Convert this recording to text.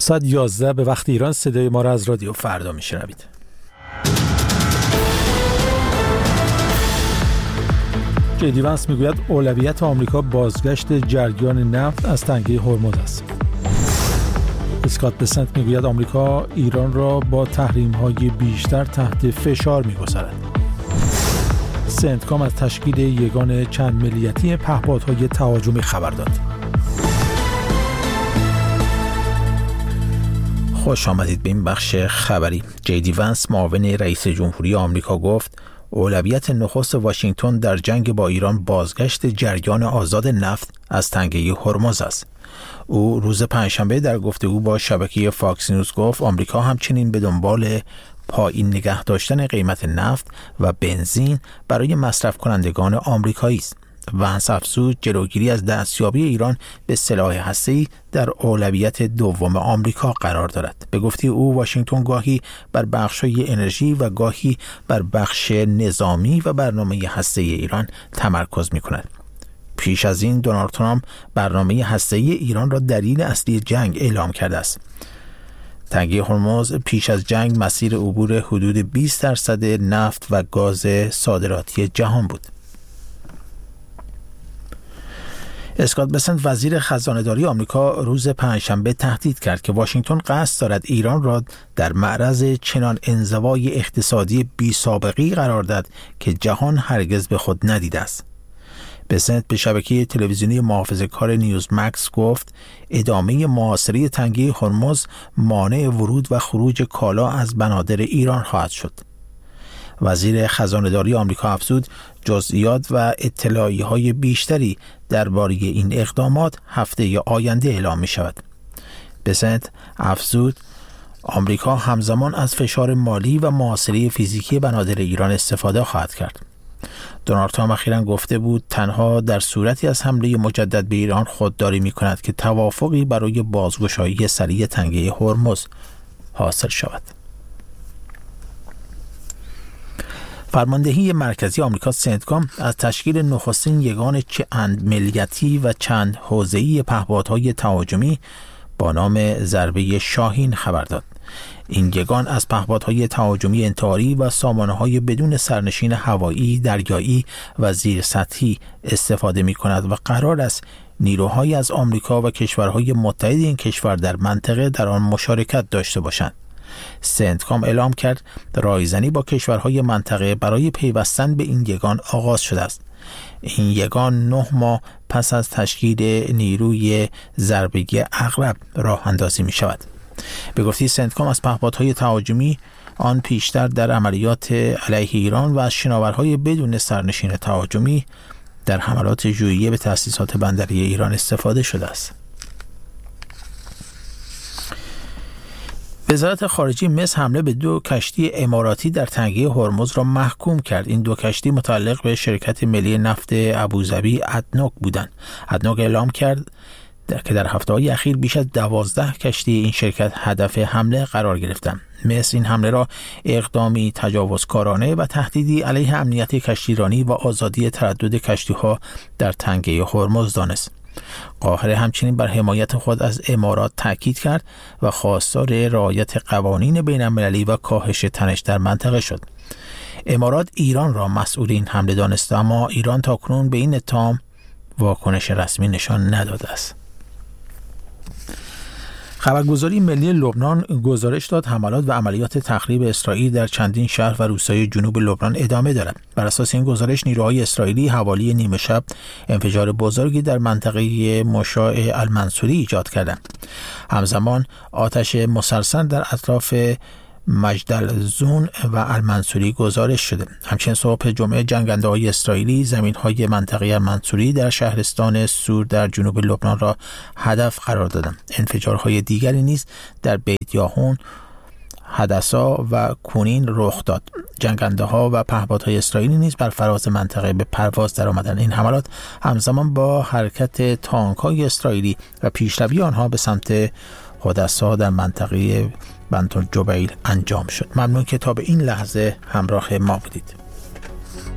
ساعت 11 به وقت ایران صدای ما را از رادیو فردا میشنوید. جدی وانس میگوید اولویت آمریکا بازگشت جریان نفت از تنگه هرمز است. اسکات بسنت میگوید آمریکا ایران را با تحریم‌های بیشتر تحت فشار می‌گذارد. سنتکام از تشکیل یگان چند ملیتی پهپادهای تهاجمی خبر داد. خوش آمدید به این بخش خبری. جدی وانس معاون رئیس جمهوری آمریکا گفت اولویت نخست واشنگتن در جنگ با ایران بازگشت جریان آزاد نفت از تنگه هرمز است. او روز پنجشنبه در گفتگو با شبکه فاکس نیوز گفت آمریکا همچنین به دنبال پایین نگه داشتن قیمت نفت و بنزین برای مصرف کنندگان آمریکایی است. وانس افزود جلوگیری از دستیابی ایران به سلاح هسته‌ای در اولویت دوم آمریکا قرار دارد. به گفته او واشنگتن گاهی بر بخش‌های انرژی و گاهی بر بخش نظامی و برنامه هسته‌ای ایران تمرکز می‌کند. پیش از این دونالد ترامپ برنامه هسته‌ای ایران را دلیل اصلی جنگ اعلام کرده است. تنگه هرمز پیش از جنگ مسیر عبور حدود 20% نفت و گاز صادراتی جهان بود. اسکات بسنت وزیر خزانه‌داری آمریکا روز پنجشنبه تهدید کرد که واشنگتن قصد دارد ایران را در معرض چنان انزوای اقتصادی بی‌سابقه‌ای قرار دهد که جهان هرگز به خود ندیده است. بسنت به شبکه تلویزیونی محافظه‌کار نیوزمکس گفت ادامه محاصره تنگه هرمز مانع ورود و خروج کالا از بنادر ایران خواهد شد. وزیر خزانه‌داری آمریکا افزود جزئیات و اطلاعیه‌های بیشتری درباره این اقدامات هفته آینده اعلام می‌شود. بسنت افزود آمریکا همزمان از فشار مالی و محاصره فیزیکی بنادر ایران استفاده خواهد کرد. دونالد ترامپ اخیراً گفته بود تنها در صورتی از حمله مجدد به ایران خودداری می‌کند که توافقی برای بازگشایی سریع تنگه هرمز حاصل شود. فرماندهی مرکزی آمریکا سنتکام از تشکیل نخستین یگان چند ملیتی و چند حوزه‌ای پهپادهای تهاجمی با نام ضربه شاهین خبر داد. این یگان از پهپادهای تهاجمی انتحاری و سامانه‌های بدون سرنشین هوایی، دریایی و زیر سطحی استفاده می‌کند و قرار است نیروهایی از آمریکا و کشورهای متحد این کشور در منطقه در آن مشارکت داشته باشند. سنتکام اعلام کرد رایزنی با کشورهای منطقه برای پیوستن به این یگان آغاز شده است. این یگان 9 ماه پس از تشکیل نیروی ضربه عقرب راه اندازی می شود. به گفته سنتکام از پهپادهای تهاجمی آن پیشتر در عملیات علیه ایران و از شناورهای بدون سرنشین تهاجمی در حملات ژوئیه به تأسیسات بندری ایران استفاده شده است. وزارت خارجه مصر حمله به 2 کشتی اماراتی در تنگه هرمز را محکوم کرد. این 2 کشتی متعلق به شرکت ملی نفت ابوظبی ادنوک بودند. ادنوک اعلام کرد که در هفته‌های اخیر بیش از 12 کشتی این شرکت هدف حمله قرار گرفتند. مصر این حمله را اقدامی تجاوزکارانه و تهدیدی علیه امنیت کشتیرانی و آزادی تردد کشتی‌ها در تنگه هرمز دانست. قاهره همچنین بر حمایت خود از امارات تاکید کرد و خواستار رعایت قوانین بین‌المللی و کاهش تنش در منطقه شد. امارات ایران را مسئول این حمله دانست، اما ایران تاکنون به این اتهام واکنش رسمی نشان نداده است. خبرگزاری ملی لبنان گزارش داد حملات و عملیات تخریب اسرائیل در چندین شهر و روستای جنوب لبنان ادامه دارد. بر اساس این گزارش نیروهای اسرائیلی حوالی نیمه شب انفجار بزرگی در منطقه مشاع المنصوری ایجاد کردند. همزمان آتش مسلسل در اطراف مجدلزون و المنصوری گزارش شده. همچنین صبح جمعه جنگنده‌های اسرائیلی زمین‌های منطقه المنصوری در شهرستان سور در جنوب لبنان را هدف قرار دادند. انفجارهای دیگری نیز در بیت یاهون، حدثا و کونین رخ داد. جنگنده‌ها و پهپادهای اسرائیلی نیز بر فراز منطقه به پرواز درآمدند. این حملات همزمان با حرکت تانک‌های اسرائیلی و پیشروی آنها به سمت حدثا در منطقه بنت الجبیل انجام شد. ممنون که تا به این لحظه همراه ما بودید.